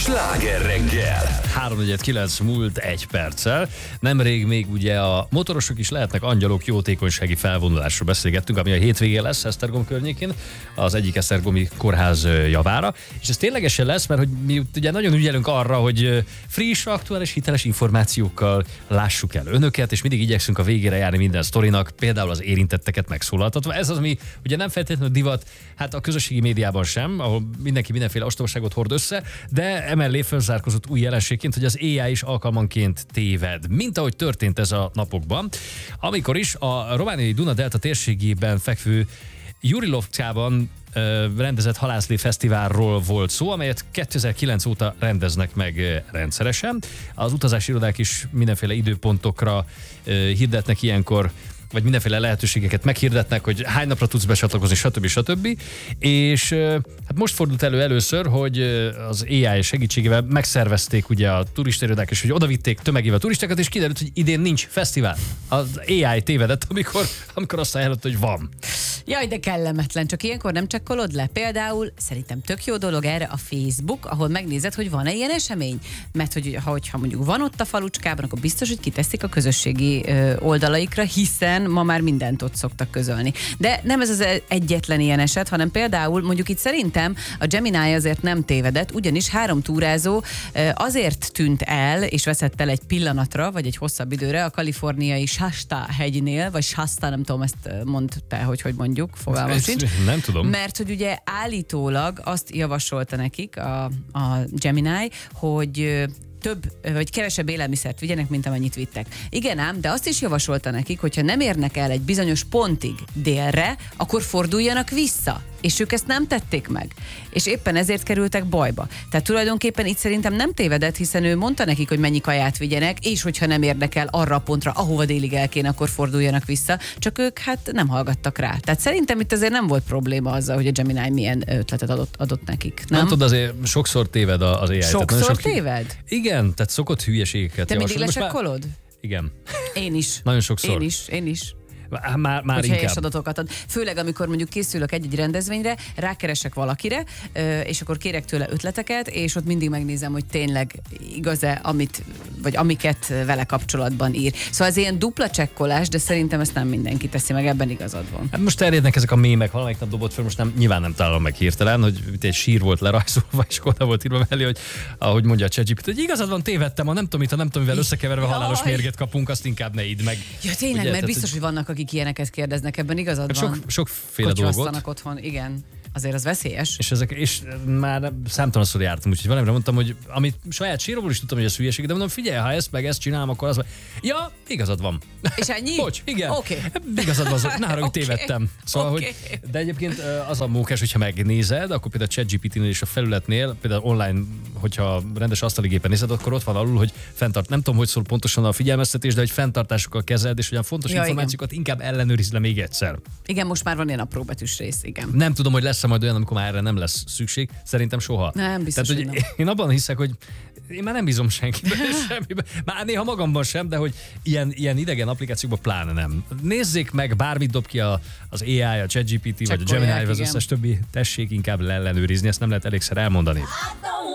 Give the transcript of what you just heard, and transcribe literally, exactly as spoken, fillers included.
Sláger reggel! három negyvenkilenc múlt egy perccel. Nemrég még ugye a motorosok is lehetnek angyalok jótékonysági felvonulásról beszélgettünk, ami a hétvégén lesz Esztergom környékén, az egyik esztergomi kórház javára. És ez ténylegesen lesz, mert hogy mi ugye nagyon ügyelünk arra, hogy friss, aktuális, hiteles információkkal lássuk el önöket, és mindig igyekszünk a végére járni minden sztorinak, például az érintetteket megszólaltatva. Ez az, ami ugye nem feltétlenül divat, hát a közösségi médiában sem, ahol mindenki mindenféle ostobaságot hord össze, de emellé fölzárkozott új jelenségként, hogy az á i is alkalmanként téved, mint ahogy történt ez a napokban, amikor is a romániai Duna-delta térségében fekvő Jurilovcában rendezett halászlé fesztiválról volt szó, amelyet kétezer-kilenc óta rendeznek meg rendszeresen. Az utazási irodák is mindenféle időpontokra hirdetnek ilyenkor, vagy mindenféle lehetőségeket meghirdetnek, hogy hány napra tudsz becsatlakozni, stb. stb. És hát most fordult elő először, hogy az á i segítségével megszervezték ugye a turistairodák, és hogy odavitték tömegével a turistákat, és kiderült, hogy idén nincs fesztivál. Az á i tévedett, amikor, amikor azt ajánlott, hogy van. Jaj, de kellemetlen, csak ilyenkor nem csekkolod le. Például szerintem tök jó dolog erre a Facebook, ahol megnézed, hogy van-e ilyen esemény. Mert hogy ha, hogyha mondjuk van ott a falucskában, akkor biztos, hogy kiteszik a közösségi ö, oldalaikra, hiszen ma már mindent ott szoktak közölni. De nem ez az egyetlen ilyen eset, hanem például mondjuk itt szerintem a Gemini azért nem tévedett, ugyanis három túrázó ö, azért tűnt el, és veszett el egy pillanatra, vagy egy hosszabb időre a kaliforniai Shasta hegynél, vagy Shasta, nem tudom, ezt mondd te, hogy hogy mondjuk. Fogalmam sincs. Nem tudom. Mert hogy ugye állítólag azt javasolta nekik a, a Gemini, hogy több vagy kevesebb élelmiszert vigyenek, mint amennyit vittek. Igen ám, de azt is javasolta nekik, hogyha nem érnek el egy bizonyos pontig délre, akkor forduljanak vissza. És ők ezt nem tették meg. És éppen ezért kerültek bajba. Tehát tulajdonképpen itt szerintem nem tévedett, hiszen ő mondta nekik, hogy mennyi kaját vigyenek, és hogyha nem érnek el arra a pontra, ahova délig el kéne, akkor forduljanak vissza. Csak ők hát nem hallgattak rá. Tehát szerintem itt azért nem volt probléma azzal, hogy a Gemini milyen ötletet adott, adott nekik. Nem? Nem tudod, azért sokszor téved az á i. Sokszor sok... téved? Igen, tehát szokott hülyeségeket. Te mindig lecsekkolod? Már... Igen. Én is. Nagyon sokszor. Én is, én is. Már, már hogy helyes inkább. adatokat ad. Főleg, amikor mondjuk készülök egy-egy rendezvényre, rákeresek valakire, és akkor kérek tőle ötleteket, és ott mindig megnézem, hogy tényleg igaz-e, amit, vagy amiket vele kapcsolatban ír. Szóval ez ilyen dupla csekkolás, de szerintem ezt nem mindenki teszi meg, ebben igazad van. Hát most terjednek ezek a mémek, valamelyik nap dobott fel, most nem, nyilván nem találom meg hirtelen, hogy egy sír volt lerajzolva, és oda volt írva mellé, hogy ahogy mondja a ChatGPT, hogy igazad van, tévedtem, ha nem tudom, mit, ha nem tudom, mivel összekeverve halálos mérget kapunk, azt inkább ne idd meg. Ja, tényleg, ugye, mert biztos, hogy... hogy vannak, akik ilyeneket kérdeznek, ebben igazad sok, van. Sokféle dolgot. Otthon, igen. Azért az veszélyes. És ezek, és már számtalanszor jártam, úgyhogy valamire mondtam, hogy amit saját síromból is tudtam, hogy ez hülyeség, de mondom, figyelj, ha ezt meg ezt csinálom, akkor az van. Ja, igazad van. És ennyi? Bocs, igen. Okay. Igazad van, ne haragudj, okay. tévedtem. Szóval, okay. hogy, de egyébként az a mókás, hogyha megnézed, akkor például a ChatGPT-nél és a felületnél, például online, hogyha rendes asztali gépen nézed, akkor ott van alul, hogy fenntart. Nem tudom, hogy szól pontosan a figyelmeztetés, de hogy fenntartásokkal kezeld, és olyan fontos ja, információkat igen. inkább ellenőrizd le még egyszer. Igen, most már van ilyen apróbetűs rész, igen. Nem tudom, hogy lesz-e majd olyan, amikor már erre nem lesz szükség. Szerintem soha. Nem, biztos, Tehát, hogy nem. Én abban hiszek, hogy én már nem bízom senkiben, semmiben. Már néha magamban sem, de hogy ilyen, ilyen idegen applikációkban pláne nem. Nézzék meg, bármit dob ki a, az á i, a ChatGPT, vagy a Gemini, vagy az összes többi, tessék inkább leellenőrizni, ezt nem lehet elégszer elmondani.